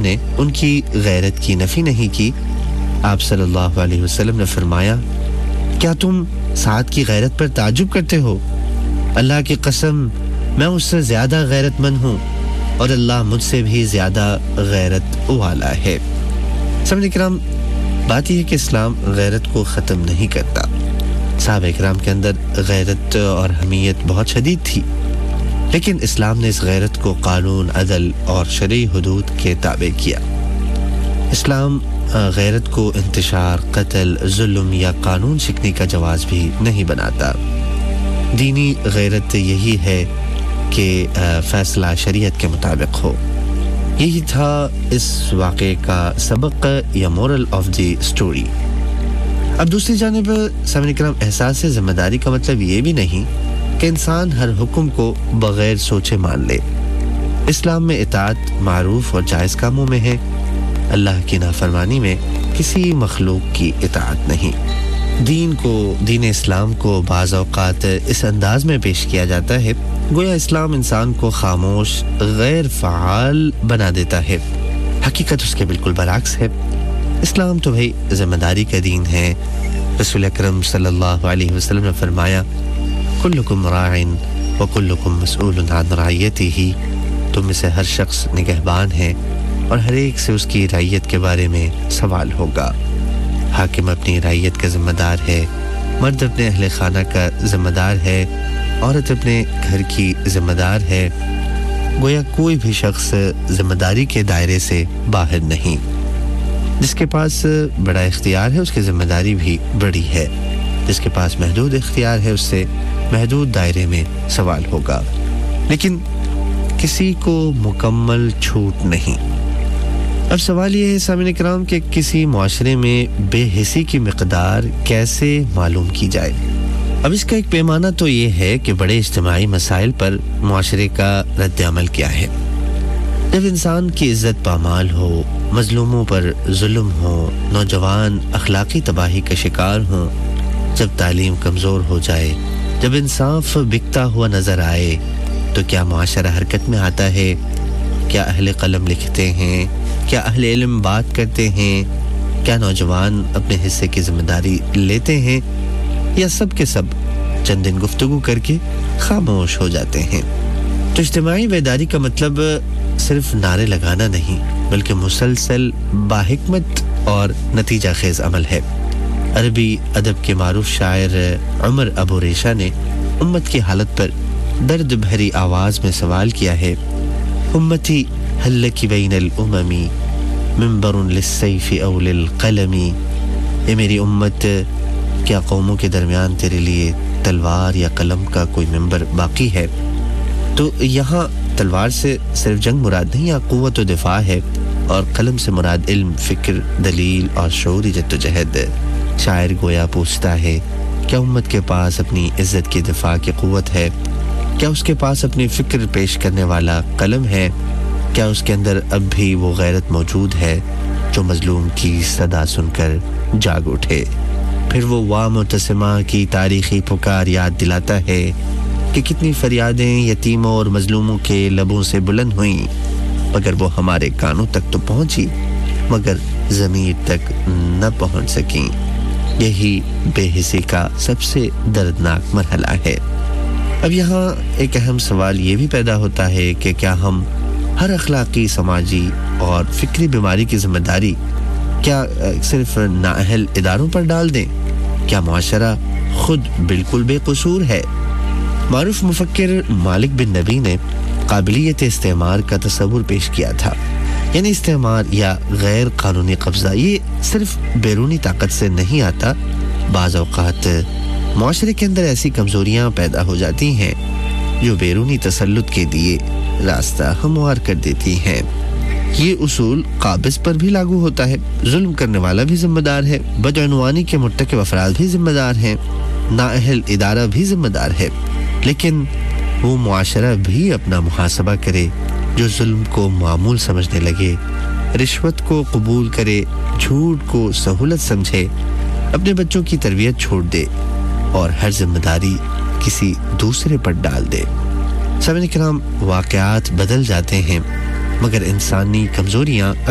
نے ان کی غیرت کی نفی نہیں کی. آپ صلی اللہ علیہ وسلم نے فرمایا, کیا تم سعد کی غیرت پر تعجب کرتے ہو؟ اللہ کی قسم میں اس سے زیادہ غیرت مند ہوں اور اللہ مجھ سے بھی زیادہ غیرت والا ہے. سامعین کرام, بات یہ ہے کہ اسلام غیرت کو ختم نہیں کرتا. صحابہ کرام کے اندر غیرت اور حمیت بہت شدید تھی, لیکن اسلام نے اس غیرت کو قانون, عدل اور شرعی حدود کے تابع کیا. اسلام غیرت کو انتشار, قتل, ظلم یا قانون شکنی کا جواز بھی نہیں بناتا. دینی غیرت یہی ہے کہ فیصلہ شریعت کے مطابق ہو. یہی تھا اس واقعے کا سبق یا مورل آف دی سٹوری. اب دوسری جانب سامعین کرام, احساس ذمہ داری کا مطلب یہ بھی نہیں کہ انسان ہر حکم کو بغیر سوچے مان لے. اسلام میں اطاعت معروف اور جائز کاموں میں ہے, اللہ کی نافرمانی میں کسی مخلوق کی اطاعت نہیں. دین اسلام کو بعض اوقات اس انداز میں پیش کیا جاتا ہے گویا اسلام انسان کو خاموش, غیر فعال بنا دیتا ہے. حقیقت اس کے بالکل برعکس ہے. اسلام تو بھائی ذمہ داری کا دین ہے. رسول اکرم صلی اللہ علیہ وسلم نے فرمایا, کلکم راعٍ وکلکم مسئول عن رعیتہ. تم میں سے ہر شخص نگہبان ہے اور ہر ایک سے اس کی رعیت کے بارے میں سوال ہوگا. حاکم اپنی رعیت کا ذمہ دار ہے, مرد اپنے اہل خانہ کا ذمہ دار ہے, عورت اپنے گھر کی ذمہ دار ہے. گویا کوئی بھی شخص ذمہ داری کے دائرے سے باہر نہیں. جس کے پاس بڑا اختیار ہے اس کی ذمہ داری بھی بڑی ہے. جس کے پاس محدود اختیار ہے اس سے محدود دائرے میں سوال ہوگا. لیکن کسی کو مکمل چھوٹ نہیں. اب سوال یہ ہے سامعین کرام کہ کسی معاشرے میں بے حسی کی مقدار کیسے معلوم کی جائے؟ اب اس کا ایک پیمانہ تو یہ ہے کہ بڑے اجتماعی مسائل پر معاشرے کا رد عمل کیا ہے. جب انسان کی عزت پامال ہو, مظلوموں پر ظلم ہو, نوجوان اخلاقی تباہی کا شکار ہوں, جب تعلیم کمزور ہو جائے, جب انصاف بکتا ہوا نظر آئے, تو کیا معاشرہ حرکت میں آتا ہے؟ کیا اہل قلم لکھتے ہیں؟ کیا اہل علم بات کرتے ہیں؟ کیا نوجوان اپنے حصے کی ذمہ داری لیتے ہیں؟ یا سب کے سب چند دن گفتگو کر کے خاموش ہو جاتے ہیں؟ تو اجتماعی بیداری کا مطلب صرف نعرے لگانا نہیں بلکہ مسلسل باحکمت اور نتیجہ خیز عمل ہے. عربی ادب کے معروف شاعر عمر ابو ریشہ نے امت کی حالت پر درد بھری آواز میں سوال کیا ہے, امتی هل لك بین الامم منبر للسیف او للقلم. اے میری امت, کیا قوموں کے درمیان تیرے لیے تلوار یا قلم کا کوئی منبر باقی ہے؟ تو یہاں تلوار سے صرف جنگ مراد نہیں, یا قوت و دفاع ہے, اور قلم سے مراد علم, فکر, دلیل اور شعوری جدوجہد. شاعر گویا پوچھتا ہے, کیا امت کے پاس اپنی عزت کی دفاع کی قوت ہے؟ کیا اس کے پاس اپنی فکر پیش کرنے والا قلم ہے؟ کیا اس کے اندر اب بھی وہ غیرت موجود ہے جو مظلوم کی صدا سن کر جاگ اٹھے؟ پھر وہ وا معتصمہ کی تاریخی پکار یاد دلاتا ہے کہ کتنی فریادیں یتیموں اور مظلوموں کے لبوں سے بلند ہوئیں, مگر وہ ہمارے کانوں تک تو پہنچی مگر ضمیر تک نہ پہنچ سکیں. یہی بے حسی کا سب سے دردناک مرحلہ ہے. اب یہاں ایک اہم سوال یہ بھی پیدا ہوتا ہے کہ کیا ہم ہر اخلاقی, سماجی اور فکری بیماری کی ذمہ داری کیا صرف نااہل اداروں پر ڈال دیں؟ کیا معاشرہ خود بالکل بے قصور ہے؟ معروف مفکر مالک بن نبی نے قابلیت استعمار کا تصور پیش کیا تھا. یعنی استعمار یا غیر قانونی قبضہ یہ صرف بیرونی طاقت سے نہیں آتا. بعض اوقات معاشرے کے اندر ایسی کمزوریاں پیدا ہو جاتی ہیں جو بیرونی تسلط کے لیے راستہ ہموار کر دیتی ہیں. یہ اصول قابض پر بھی لاگو ہوتا ہے. ظلم کرنے والا بھی ذمہ دار ہے, بدعنوانی کے مرتکب افراد بھی ذمہ دار ہیں, نااہل ادارہ بھی ذمہ دار ہے. لیکن وہ معاشرہ بھی اپنا محاسبہ کرے جو ظلم کو معمول سمجھنے لگے, رشوت کو قبول کرے, جھوٹ کو سہولت سمجھے, اپنے بچوں کی تربیت چھوڑ دے اور ہر ذمہ داری کسی دوسرے پر ڈال دے. سامعین کرام, واقعات بدل جاتے ہیں مگر انسانی کمزوریاں